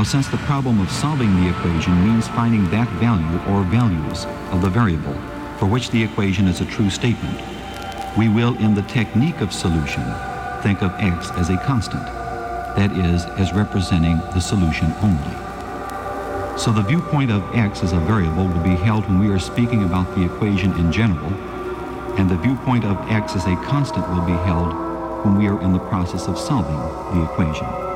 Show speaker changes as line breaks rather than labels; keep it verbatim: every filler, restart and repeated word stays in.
Now, since the problem of solving the equation means finding that value or values of the variable for which the equation is a true statement, we will, in the technique of solution, think of x as a constant, that is, as representing the solution only. So the viewpoint of x as a variable will be held when we are speaking about the equation in general, and the viewpoint of x as a constant will be held when we are in the process of solving the equation.